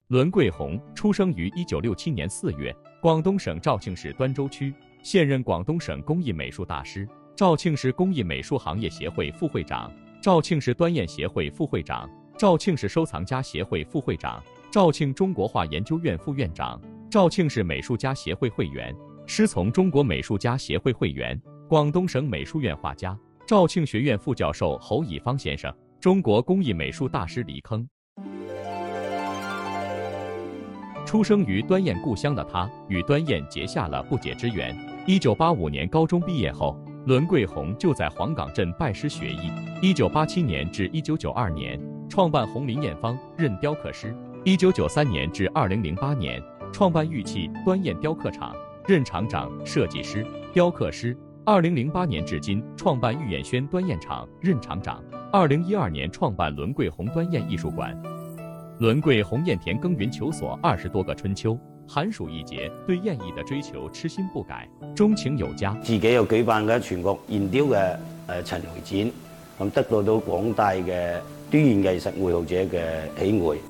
伦桂红出生于1967年4月，广东省肇庆市端州区，现任广东省工艺美术大师，肇庆市工艺美术行业协会副会长，肇庆市端砚协会副会长，肇庆市收藏家协会副会长，肇庆中国画研究院副院长，肇庆市美术家协会会员，师从中国美术家协会会员，广东省美术院画家，肇庆学院副教授侯以芳先生，中国工艺美术大师李铿。出生于端砚故乡的他，与端砚结下了不解之缘。1985年高中毕业后，伦桂红就在黄岗镇拜师学艺。1987年至1992年，创办红林砚坊，任雕刻师。1993年至2008年，创办玉器端砚雕刻厂，任厂长、设计师、雕刻师。2008年至今，创办玉眼轩端砚厂，任厂长。2012年创办伦桂红端砚艺术馆。伦桂红砚田耕耘求索20多个春秋，寒暑一节，對砚藝的追求痴心不改，鍾情有加。 自己又舉辦嘅全國硯雕嘅陳回展，咁得到廣大嘅端硯藝術愛好者嘅喜愛。